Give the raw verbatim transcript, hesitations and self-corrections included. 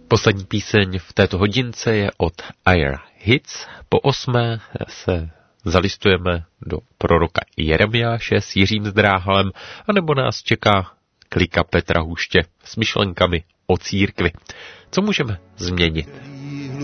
Poslední píseň v této hodince je od Air Hits. Po osmé se zalistujeme do proroka Jeremiáše s Jiřím Zdráhalem, anebo nás čeká klika Petra Huště s myšlenkami o církvi. Co můžeme změnit